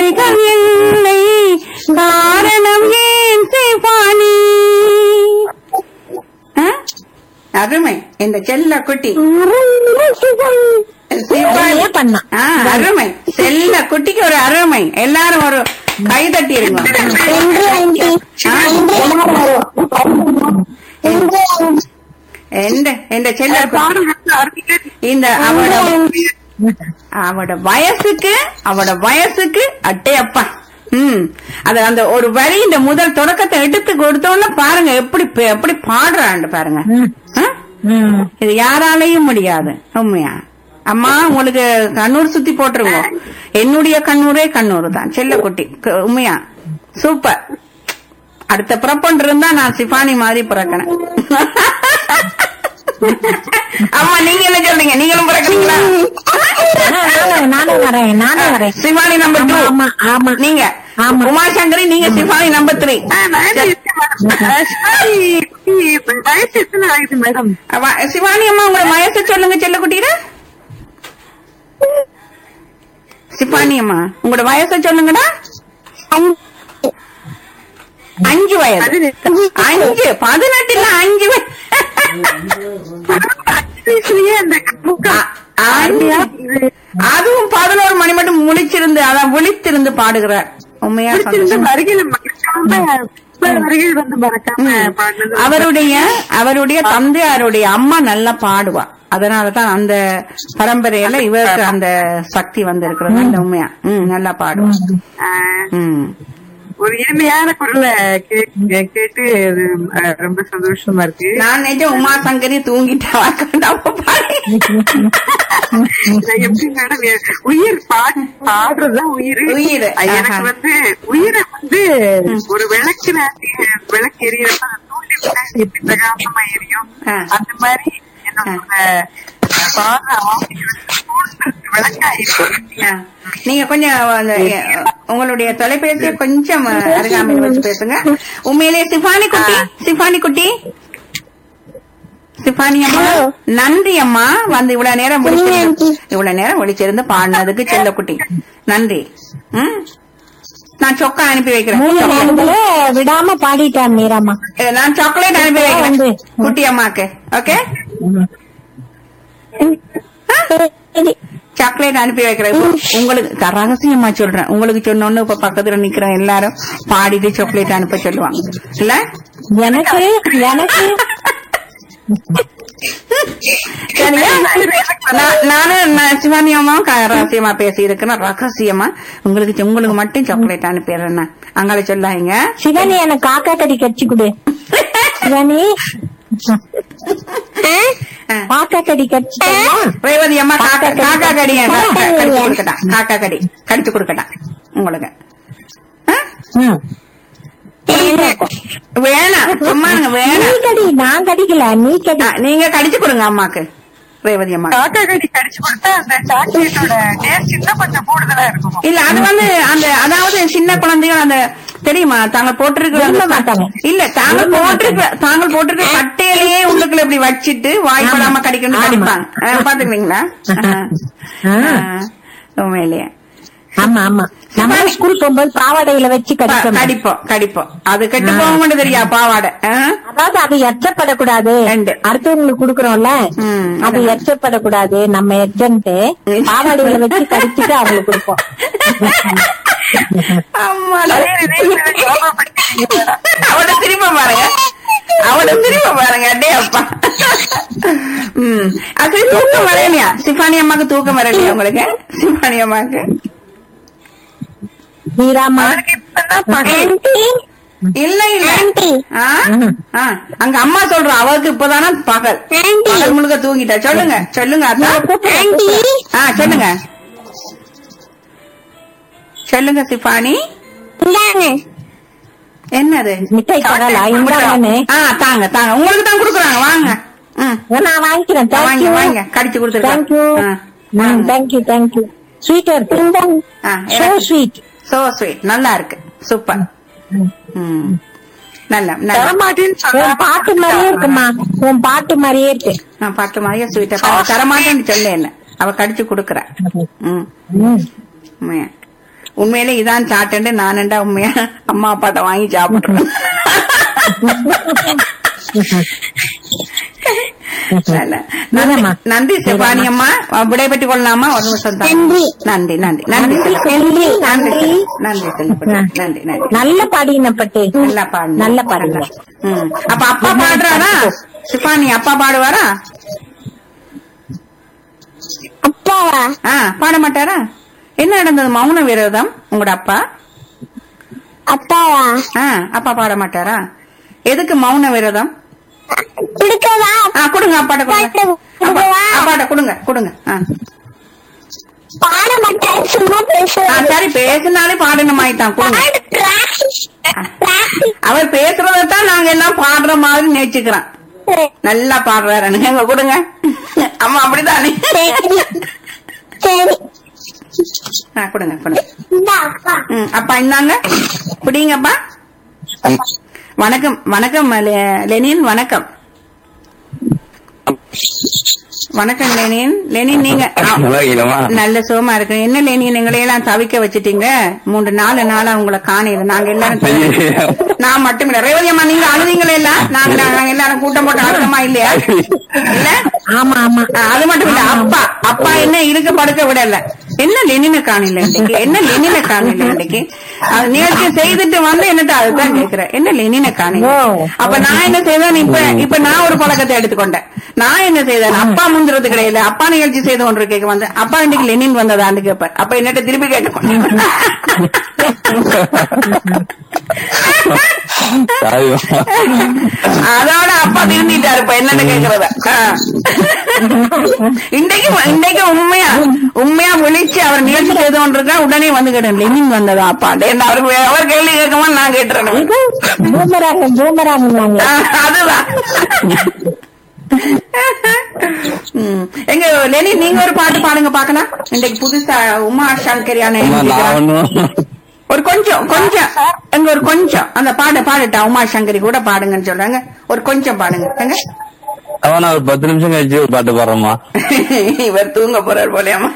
குறைகள் இல்லை, காரணம் ஏன் சிவானி? அருமை இந்த செல்ல குட்டி அருமை செல்ல குட்டிக்கு ஒரு அருமை. எல்லாரும் ஒரு கை தட்டி இருங்க. இந்த செல்ல இந்த அவட வயசுக்கு அட்டையப்பா. அது அந்த ஒரு வரி இந்த முதல் தொடக்கத்தை எடுத்து கொடுத்தோன்னு பாருங்க எப்படி பாடுறான்னு பாருங்க. இது யாராலையும் முடியாது உண்மையா. அம்மா உங்களுக்கு கண்ணூர் சுத்தி போட்டுருங்க. என்னுடைய கண்ணூரே கண்ணூர் தான் செல்லக்குட்டி. உண்மையா சூப்பர். அடுத்த பிறப்பொன்று இருந்தா நான் சிபானி மாதிரி பிறக்கணும். அம்மா நீங்க என்ன சொல்றீங்க? நீங்களும் பிறக்கிறீங்களா? நானும் வரேன். சிவானி நம்பர் 2 நீங்க. உமாசங்கரி நீங்க சிவானி நம்பர் 3. மேடம் சிவானி அம்மா உங்களோட வயசு சொல்லுங்க செல்லக்குட்டியில. சிவானி அம்மா உங்களோட வயசை சொல்லுங்கடா. 5 வயது. 5 18 இல்ல 5 வயது. அதுவும் 11 மணி மட்டும் முழிச்சிருந்து அதான் விழித்திருந்து பாடுகிறார். உண்மையா அவருடைய தந்தையாருடைய அம்மா நல்லா பாடுவா. அதனாலதான் அந்த பரம்பரையில இவருக்கு அந்த சக்தி வந்திருக்கிறது. அந்த உண்மையா நல்லா பாடுவா. ஒரு இனிமையான குரலை கேட்டு ரொம்ப சந்தோஷமா இருக்கு. நான் நிஜம் உமா சங்கரி தூங்கிட்டா எப்படி மேடம் உயிர் பாடுறதுதான் உயிர். எனக்கு உயிரை ஒரு விளக்கு எரியறப்ப தூண்டி விட்டா எப்படி பிரகாசமா எரியும் அந்த மாதிரி என்னோட நீங்க கொஞ்சம் உங்களுடைய தொலைபேசியை கொஞ்சம் அருகாமையில் வச்சு பேசுங்க. உண்மையிலே சிபானி குட்டி சிபானி அம்மா நன்றி அம்மா. வந்து இவ்வளவு நேரம் ஒழிச்சிருந்து பாடினதுக்கு செல்லக்குட்டி நன்றி. நான் சொக்கா அனுப்பி வைக்கிறேன். விடாம பாடிட்டேன் மீராமா. நான் சாக்லேட் அனுப்பி வைக்கிறேன் குட்டி அம்மாக்கு. ஓகே சாக்லேட் அனுப்பி வைக்கிறேன். உங்களுக்கு ரகசியமா சொல்றேன். உங்களுக்கு சொன்னோன்னு இப்ப பக்கத்துல நிக்கிறேன் எல்லாரும் பாடிட்டு சாக்லேட் அனுப்ப சொல்லுவாங்க இல்ல. எனக்கு நானும் சிவானி அம்மாவும் ரகசியமா பேசி இருக்கிறேன். ரகசியமா உங்களுக்கு மட்டும் சாக்லேட் அனுப்பிடுறேன். அங்கால சொல்லாங்க சிவானி எனக்கு காக்கா கடி கடிச்சு கொடு. சிவானி காக்கா கடி கடிச்சு ரேவதி அம்மா காக்கா கடி கடிச்சு கொடுக்கட்டான் உங்களுக்கு. வேணாம் சும்மா வேணாம். நான் கடிக்கல நீங்க கடிச்சு கொடுங்க அம்மாக்கு. ரேவதி அம்மா காக்கா கடி கடிச்சு கொடுத்தா அந்த சாக்லேட்டோட டேஸ்ட் இன்னும் கொஞ்சம் கூடுதலா இருக்கும். இல்ல அது அந்த அதாவது சின்ன குழந்தைகள் அந்த தெரியுமா தாங்க போட்டிருக்க இல்ல தாங்கள் போட்டிருக்க கட்டையிலேயே உள்ளுக்குள்ள இப்படி வச்சிட்டு வாய்ப்படாம கடிக்கணும் கடிப்பாங்க. பாத்துக்கிறீங்களா? உண்மையிலேயே ஆமா ஆமா. நம்ம ஸ்கூல் போகும்போது பாவாடையில வச்சு கடிப்போம். அது கெட்டு போக மாட்டேன் தெரியா பாவாடை. அதாவது அது எச்சப்படக்கூடாது. அடுத்தவங்களுக்கு குடுக்கறோம்ல அது எச்சப்படக்கூடாது. நம்ம எச்சன்ட்டு பாவாடையில வச்சு கடிச்சிட்டு அவங்களுக்கு கொடுப்போம். அவட திரும்ப பாருங்க அடே அப்பா. அது தூக்கம் வரலையா சிபானி அம்மாக்கு? தூக்கம் வரலையா உங்களுக்கு சிபானி அம்மாக்கு? இல்ல அங்க அம்மா சொல்றோம் அவருக்கு இப்பதானே பகல் முழுக்க தூங்கிட்டா. சொல்லுங்க சொல்லுங்க சிபானி. என்னது மிட்டாய் தாங்க உங்களுக்கு தான் குடுக்குறாங்க. வாங்க நான் வாங்கிக்கிறேன். வாங்க கடிச்சு கொடுத்துருக்கேன். தேங்க்யூ. ஸ்வீட் சோ ஸ்வீட் நல்லா இருக்கு. சூப்பர். நல்லா பாட்டு மாதிரியே இருக்குமா? உன் பாட்டு மாதிரியே இருக்கு. பாட்டு மாதிரியே ஸ்வீட்டா தரமாட்டேன்னு சொல்ல என்ன அவ கடிச்சு குடுக்கற. உண்மையிலே இதான் சாட்டேன் நானண்டா உண்மையா அம்மா அப்பாட்ட வாங்கி சாப்பிடுறேன். நன்றி செபானி அம்மா, விடைபெற்றுக் கொள்ளலாமா? ஒரு நிமிஷம் தான். நன்றி நன்றி நன்றி நன்றி நன்றி நன்றி நன்றி. நல்ல பாடின பட்டு, நல்லா பாடு, நல்ல பாடுங்க. அப்ப அப்பா பாடுறாரா சிபானி? அப்பா பாடுவாரா? அப்பாவா? பாட மாட்டாரா? என்ன நடந்தது? மௌன விரோதம் உங்களோட அப்பா? அப்பாவா? அப்பா பாட மாட்டாரா? எதுக்கு மௌன விரோதம்? கொடுங்க அப்பாட்ட, கொடுங்க அப்பாட்ட, கொடுங்க கொடுங்க. பாட மாட்டேன், சும்மா பேசுறேன். சரி, பேசினாலே பாடணுமாயிட்டான். கொடுங்க. அவர் பேசுறதான் நாங்க எல்லாம் பாடுற மாதிரி நேச்சுக்கிறோம். நல்லா பாடுறாரு. எங்க கொடுங்க அம்மா, அப்படித்தானே? கொடுங்க கொடுங்க. அப்பா இந்தாங்க, பிடிங்கப்பா. வணக்கம் வணக்கம் லெனின், வணக்கம் வணக்கம் லெனின். லெனின் நீங்க நல்ல சுகமா இருக்கு. என்ன லெனின், எங்களை எல்லாம் தவிக்க வச்சுட்டீங்க. 3-4 நாளா உங்களை காணல. நாங்க எல்லாரும், நான் மட்டும் இல்ல, ரேவதி அம்மா நீங்க அழுதீங்களே எல்லாம். நாங்க எல்லாரும் கூட்டம் போட்டு அழுத்தமா இல்லையா? இல்ல, ஆமா ஆமா. அது மட்டும் இல்ல, அப்பா அப்பா என்ன இருக்க படுக்க விடல. என்ன லெனினை காணல இன்னைக்கு? என்ன லெனினை காணல இன்னைக்கு? அது நேற்று செய்துட்டு வந்து என்னட்டு அதுதான் கேக்குறேன். என்ன லெனினை காணல? அப்ப நான் என்ன செய்தேன்? இப்ப நான் ஒரு பழக்கத்தை எடுத்துக்கொண்டேன். நான் என்ன செய்தேன்? அப்பா முந்துறது கிடையாது. அப்பா நிகழ்ச்சி செய்து கொண்டு கேட்க வந்து அப்பா இன்னைக்கு லெனின் வந்ததான்னு கேட்பேன். அப்ப என்னட்ட திருப்பி கேட்டுக்கொண்டேன். அதோட அப்பா திரும்பிட்டாரு. இப்ப என்னன்னு கேக்குறத இன்றைக்கு உண்மையா விழிச்சு அவர் நிகழ்ச்சி செய்து கொண்டிருக்கா. உடனே வந்து கேட்டேன், லெனின் வந்ததா அப்பா? அவர் கேள்வி கேட்குமா நான் கேட்டுறேன். அதுதான். எங்க லெனின், நீங்க ஒரு பாட்டு பாடுங்க பாக்கலாம். இன்றைக்கு புதுசா உமா சங்கரியான ஒரு கொஞ்சம் எங்க ஒரு கொஞ்சம் அந்த பாடட்டா உமா சங்கரி கூட பாடுங்கன்னு சொல்றாங்க. ஒரு கொஞ்சம் பாடுங்க எங்க. அவன் ஒரு 10 நிமிஷம் கழிச்சு ஒரு பாட்டு பாடுறோமா? இவர் தூங்க போறாரு போலயாமா?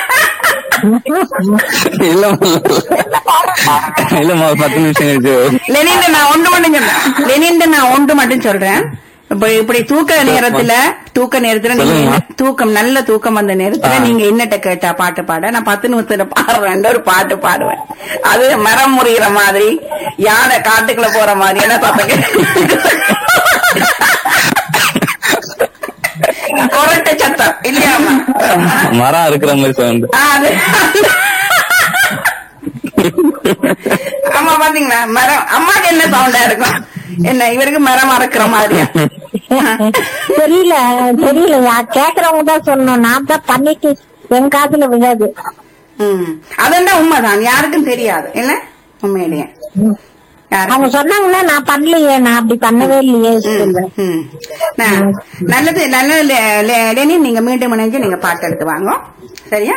இல்லம்மா, 10 நிமிஷம் கழிச்சு. லெனின் நான் ஒன்று மட்டும் சொல்றேன். இப்படி தூக்க நேரத்துல நீங்க தூக்கம், நல்ல தூக்கம் வந்த நேரத்துல நீங்க என்னட்ட கேட்டா பாட்டு பாட நான் 10 நிமிஷத்துல பாடுறேன். ஒரு பாட்டு பாடுவேன். அது மரம் முறிகிற மாதிரி, யானை காட்டுக்குள்ள போற மாதிரி. என்ன பாப்பீங்க? கொரட்ட சத்தம் இல்லையா? மரம் இருக்கிற மாதிரி சவுண்ட். ஆமா, பாத்தீங்களா? மரம் அம்மாக்கு என்ன சவுண்டா இருக்கும்? என்ன இவருக்கு மரம் மறக்கிற மாதிரியா? தெரியல கேக்குறவங்க தான் சொன்னோம். நான் தான் பண்ணிட்டு என் காதுல விழாது. அதெல்லாம் உண்மைதான், யாருக்கும் தெரியாது. இல்ல உண்மையிலேயே அவங்க சொன்னாங்கன்னா நான் பண்ணலையே, நான் அப்படி பண்ணவே இல்லையே. நல்லது லெனின், நீங்க மீண்டும் இணைஞ்சு நீங்க பாட்டு எடுத்து வாங்க. சரியா?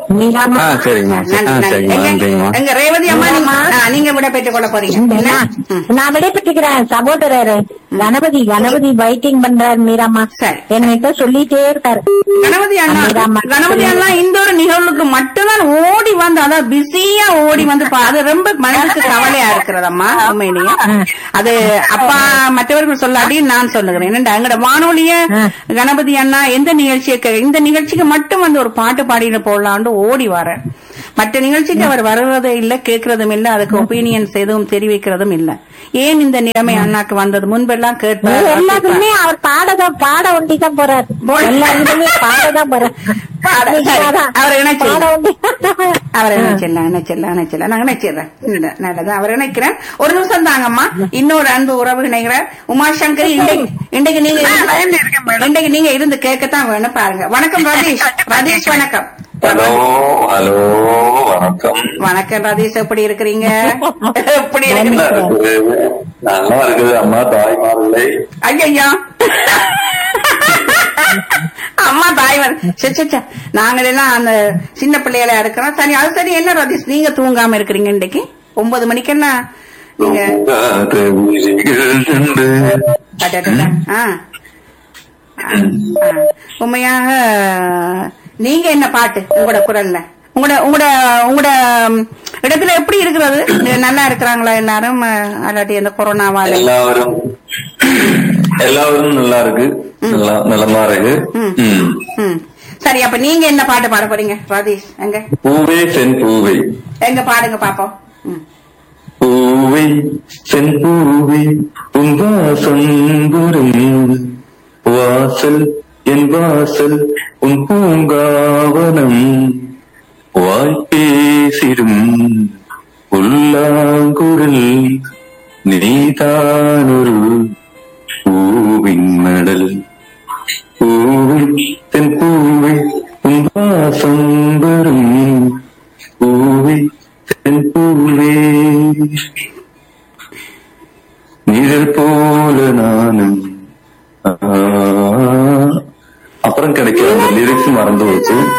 எங்க ரேவதி அம்மா நீங்க விட பெற்றுக் கொள்ள போறீங்க. நான் விட பெற்றுக்கிறேன். சகோதரர் கணபதி வெயிட்டிங் பண்றாரு. மீராமா என்கிட்ட சொல்லிட்டே இருக்காரு. கணபதி அண்ணா இந்த ஒரு நிகழ்வுக்கு மட்டும்தான் ஓடி வந்து, அதாவது பிஸியா ஓடி வந்து, அது ரொம்ப மனசுக்கு கவலையா இருக்கிறதம்மா உண்மையிலேயே. அது அப்பா மற்றவர்கள் சொல்லாடி நான் சொல்லுகிறேன். என்னடா எங்கட வானொலிய கணபதி அண்ணா இந்த நிகழ்ச்சிக்கு மட்டும் வந்து ஒரு பாட்டு பாடிட்டு போடலான்னு ஓடி வர. மற்ற நிகழ்ச்சிக்கு அவர் வருவதே இல்ல, கேட்கறதும் இல்ல, அதுக்கு ஒப்பீனியன்ஸ் எதுவும் தெரிவிக்கிறதும் இல்ல. ஏன் இந்த நிலைமை அண்ணாக்கு வந்தது? முன்பெல்லாம் கேட்பார். எல்லாருமே அவர் பாட ஒண்டிதான் போறாரு. எல்லாருமே பாடதான் போறாரு. அவர் இணைச்சிடலாம். நாங்க இணைச்சிடுறேன். நல்லது, அவர் இணைக்கிறேன். ஒரு நிமிஷம் தாங்கம்மா. இன்னொரு அன்பு உறவு இணைக்கிறேன். உமாசங்கரி, இன்றைக்கு நீங்க இருந்து கேட்கத்தான் வேணும். பாருங்க. வணக்கம் ரதீஷ். வணக்கம். ஹலோ வணக்கம். வணக்கம் ரதீஷ், எப்படி இருக்கிறீங்க? நல்லா இருக்குது அம்மா. தாய்மார்களே, ஐயா அம்மா தாய்மார் நாங்களெல்லாம் அந்த சின்ன பிள்ளைகளா இருக்கிறோம். சரி, அது சரி. என்ன ரதீஷ் நீங்க தூங்காம இருக்கிறீங்க? இன்னைக்கு 9 மணிக்கெல்லாம் நீங்க உண்மையாக நீங்க என்ன பாட்டு உங்களோட குரல்ல உங்களோட உங்களோட உங்களோட இடத்துல எப்படி இருக்கிறது? நல்லா இருக்கிறாங்களா எல்லாரும்? அல்லாட்டி இந்த கொரோனாவால எல்லாரும் நல்லா இருக்கு, நலமா இருக்கு. சரி, அப்ப நீங்க என்ன பாட்டு பாட போறீங்க ராதீஷ்? எங்க பூவே சென் பூவை, எங்க பாடுங்க பாப்போம். பூவை சென் பூவை உன்வாசம்புரம் வாசல் என் வாசல் உன் பூங்காவனம் வாய்ப்பேசிடும் உள்ளாங்குரல் நீதானொரு பூவின் மடல். பூவை தென் பூவை உன் வாசம்